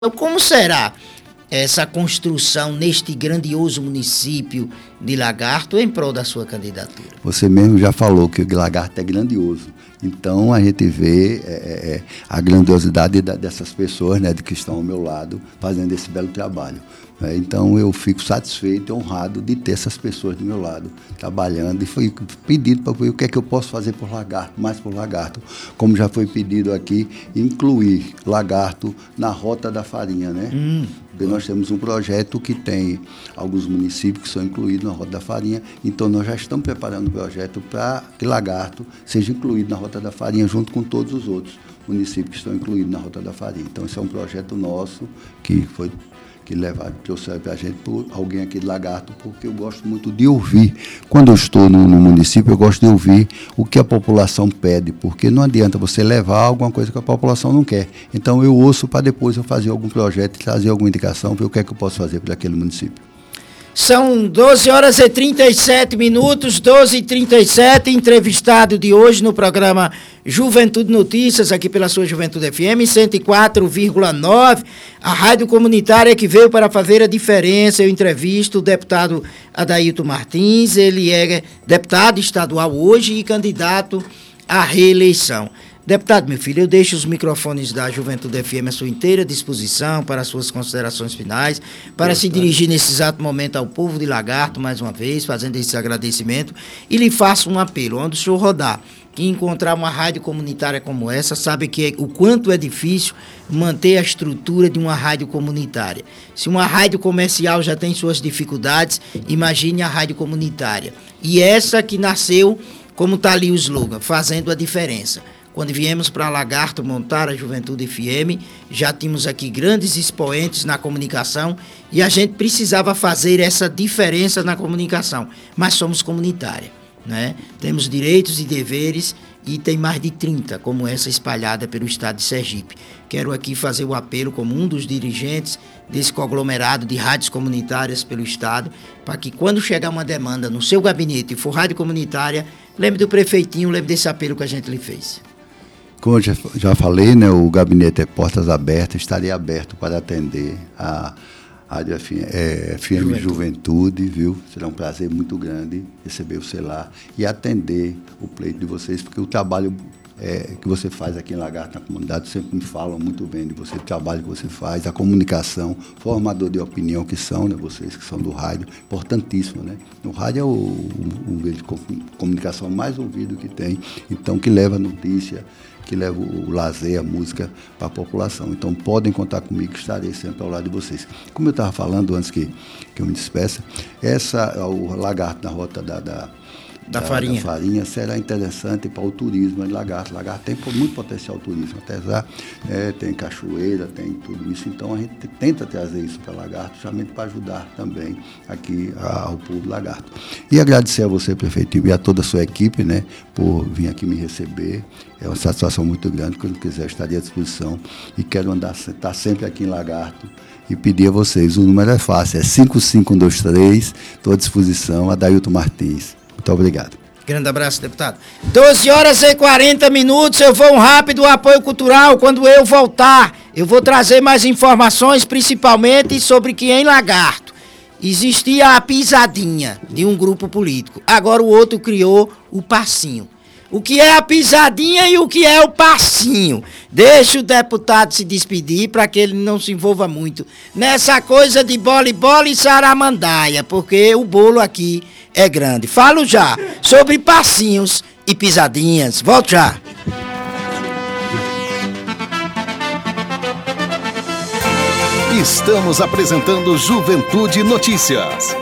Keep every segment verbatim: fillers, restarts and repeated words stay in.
Então, como será essa construção neste grandioso município de Lagarto em prol da sua candidatura? Você mesmo já falou que o Lagarto é grandioso. Então, a gente vê é, é, a grandiosidade da, dessas pessoas, né, que estão ao meu lado, fazendo esse belo trabalho. Né? Então, eu fico satisfeito e honrado de ter essas pessoas do meu lado, trabalhando. E foi pedido para ver o que é que eu posso fazer por Lagarto, mais por Lagarto. Como já foi pedido aqui, incluir Lagarto na Rota da Farinha, né? Hum. Porque nós temos um projeto que tem alguns municípios que são incluídos na Rota da Farinha, então nós já estamos preparando um projeto para que Lagarto seja incluído na Rota da Farinha, junto com todos os outros municípios que estão incluídos na Rota da Farinha. Então, esse é um projeto nosso que foi que leva, trouxe para a gente por alguém aqui de Lagarto, porque eu gosto muito de ouvir. Quando eu estou no, no município, eu gosto de ouvir o que a população pede, porque não adianta você levar alguma coisa que a população não quer. Então, eu ouço para depois eu fazer algum projeto, trazer alguma indicação, ver o que é que eu posso fazer para aquele município. São doze horas e trinta e sete minutos, doze e trinta e sete, entrevistado de hoje no programa Juventude Notícias, aqui pela sua Juventude F M, cento e quatro vírgula nove, a rádio comunitária que veio para fazer a diferença. Eu entrevisto o deputado Adailton Martins, ele é deputado estadual hoje e candidato à reeleição. Deputado, meu filho, eu deixo os microfones da Juventude F M à sua inteira disposição para as suas considerações finais, para se dirigir nesse exato momento ao povo de Lagarto, mais uma vez, fazendo esse agradecimento, e lhe faço um apelo, onde o senhor rodar, que encontrar uma rádio comunitária como essa, sabe que é, o quanto é difícil manter a estrutura de uma rádio comunitária. Se uma rádio comercial já tem suas dificuldades, imagine a rádio comunitária. E essa que nasceu, como está ali o slogan, fazendo a diferença. Quando viemos para Lagarto montar a Juventude F M, já tínhamos aqui grandes expoentes na comunicação e a gente precisava fazer essa diferença na comunicação, mas somos comunitária, né? Temos direitos e deveres e tem mais de trinta como essa espalhada pelo estado de Sergipe. Quero aqui fazer o apelo como um dos dirigentes desse conglomerado de rádios comunitárias pelo estado, para que quando chegar uma demanda no seu gabinete e for rádio comunitária, lembre do prefeitinho, lembre desse apelo que a gente lhe fez. Como eu já, já falei, né, o gabinete é portas abertas, estarei aberto para atender a Rádio F M, é, F M Juventude. Juventude, viu? Será um prazer muito grande receber o celular e atender o pleito de vocês, porque o trabalho é, que você faz aqui em Lagarto, na comunidade, sempre me falam muito bem de você, o trabalho que você faz, a comunicação, formador de opinião que são, né, vocês que são do rádio, importantíssimo, né? O rádio é o, o, o meio de comunicação mais ouvido que tem, então que leva notícia, que leva o lazer, a música para a população. Então, podem contar comigo, que estarei sempre ao lado de vocês. Como eu estava falando antes que, que eu me despeça, essa, o Lagarto na Rota da, da, da, da, farinha. da farinha será interessante para o turismo de Lagarto. Lagarto tem muito potencial turismo, apesar, é, tem cachoeira, tem tudo isso. Então, a gente tenta trazer isso para Lagarto, justamente para ajudar também aqui ao povo de Lagarto. E agradecer a você, prefeito, e a toda a sua equipe, né, por vir aqui me receber. É uma satisfação muito grande. Quando quiser, estaria à disposição. E quero andar, estar sempre aqui em Lagarto e pedir a vocês. O número é fácil, é cinco cinco um dois três. Estou à disposição. Adailton Martins. Muito obrigado. Grande abraço, deputado. doze horas e quarenta minutos. Eu vou um rápido apoio cultural. Quando eu voltar, eu vou trazer mais informações, principalmente sobre que em Lagarto existia a pisadinha de um grupo político. Agora o outro criou o passinho. O que é a pisadinha e o que é o passinho? Deixa o deputado se despedir para que ele não se envolva muito nessa coisa de bola e bola e saramandaia, porque o bolo aqui é grande. Falo já sobre passinhos e pisadinhas. Volto já. Estamos apresentando Juventude Notícias.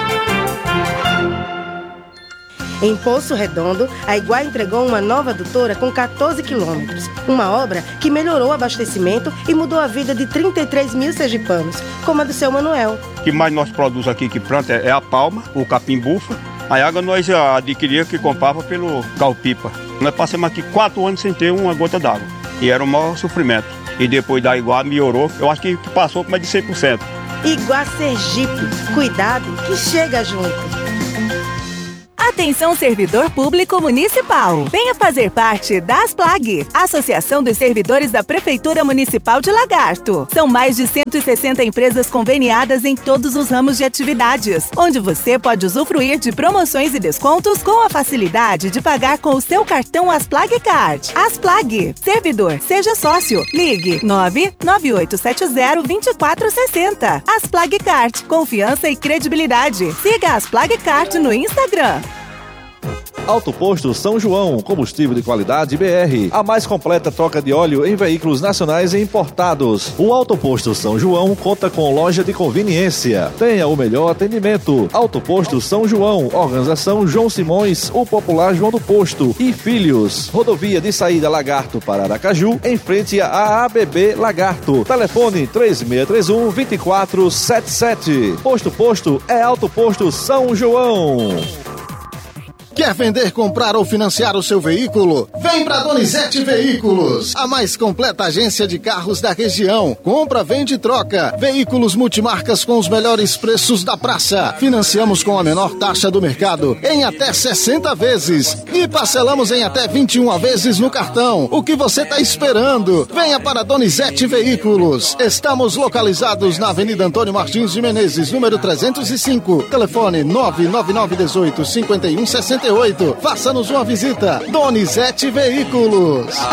Em Poço Redondo, a Iguá entregou uma nova adutora com quatorze quilômetros. Uma obra que melhorou o abastecimento e mudou a vida de trinta e três mil sergipanos, como a do seu Manuel. O que mais nós produzimos aqui que planta é a palma, o capim-bufa. A água nós já adquiríamos que comprava pelo cal-pipa. Nós passamos aqui quatro anos sem ter uma gota d'água. E era o maior sofrimento. E depois da Iguá melhorou, eu acho que passou por mais de cem por cento. Iguá Sergipe, cuidado que chega junto. Atenção, servidor público municipal. Venha fazer parte da ASPLAG, Associação dos Servidores da Prefeitura Municipal de Lagarto. São mais de cento e sessenta empresas conveniadas em todos os ramos de atividades, onde você pode usufruir de promoções e descontos com a facilidade de pagar com o seu cartão ASPLAG Card. ASPLAG. Servidor, seja sócio. Ligue nove nove oito sete zero, dois quatro seis zero. ASPLAG Card. Confiança e credibilidade. Siga a ASPLAG Card no Instagram. Auto Posto São João, combustível de qualidade B R, a mais completa troca de óleo em veículos nacionais e importados. O Auto Posto São João conta com loja de conveniência. Tenha o melhor atendimento. Auto Posto São João, Organização João Simões, o popular João do Posto e Filhos. Rodovia de saída Lagarto para Aracaju, em frente à A A B B Lagarto. Telefone três seis três um, dois quatro sete sete. Posto Posto é Auto Posto São João. Quer vender, comprar ou financiar o seu veículo? Vem pra Donizete Veículos, a mais completa agência de carros da região. Compra, vende e troca. Veículos multimarcas com os melhores preços da praça. Financiamos com a menor taxa do mercado em até sessenta vezes e parcelamos em até vinte e uma vezes no cartão. O que você tá esperando? Venha para Donizete Veículos. Estamos localizados na Avenida Antônio Martins de Menezes, número trezentos e cinco. Telefone nove nove nove um oito, cinco um sessenta e oito. Faça-nos uma visita. Donizete Veículos.